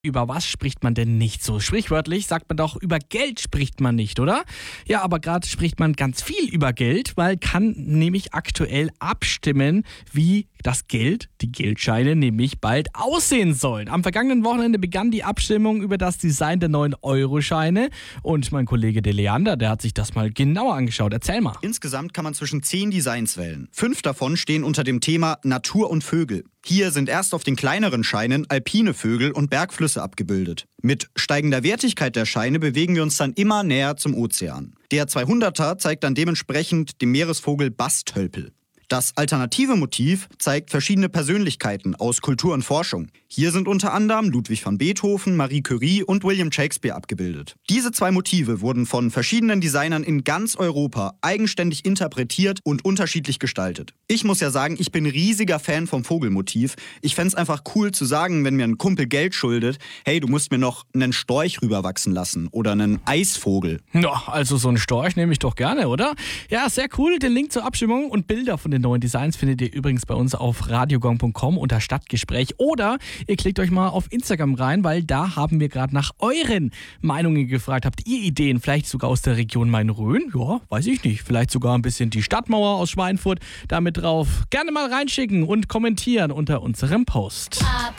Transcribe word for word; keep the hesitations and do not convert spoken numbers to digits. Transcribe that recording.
Über was spricht man denn nicht so? Sprichwörtlich sagt man doch, über Geld spricht man nicht, oder? Ja, aber gerade spricht man ganz viel über Geld, weil kann nämlich aktuell abstimmen, wie das Geld, die Geldscheine, nämlich bald aussehen sollen. Am vergangenen Wochenende begann die Abstimmung über das Design der neuen Euro-Scheine und mein Kollege De Leander, der hat sich das mal genauer angeschaut. Erzähl mal. Insgesamt kann man zwischen zehn Designs wählen. Fünf davon stehen unter dem Thema Natur und Vögel. Hier sind erst auf den kleineren Scheinen alpine Vögel und Bergflüsse abgebildet. Mit steigender Wertigkeit der Scheine bewegen wir uns dann immer näher zum Ozean. Der zweihunderter zeigt dann dementsprechend den Meeresvogel Bastölpel. Das alternative Motiv zeigt verschiedene Persönlichkeiten aus Kultur und Forschung. Hier sind unter anderem Ludwig van Beethoven, Marie Curie und William Shakespeare abgebildet. Diese zwei Motive wurden von verschiedenen Designern in ganz Europa eigenständig interpretiert und unterschiedlich gestaltet. Ich muss ja sagen, ich bin riesiger Fan vom Vogelmotiv. Ich fänd's einfach cool zu sagen, wenn mir ein Kumpel Geld schuldet, hey, du musst mir noch einen Storch rüberwachsen lassen oder einen Eisvogel. Ja, also so einen Storch nehme ich doch gerne, oder? Ja, sehr cool. Den Link zur Abstimmung und Bilder von den neuen Designs findet ihr übrigens bei uns auf radiogong punkt com unter Stadtgespräch oder ihr klickt euch mal auf Instagram rein, weil da haben wir gerade nach euren Meinungen gefragt. Habt ihr Ideen, vielleicht sogar aus der Region Main-Rhön? Ja, weiß ich nicht. Vielleicht sogar ein bisschen die Stadtmauer aus Schweinfurt damit drauf. Gerne mal reinschicken und kommentieren unter unserem Post. Ab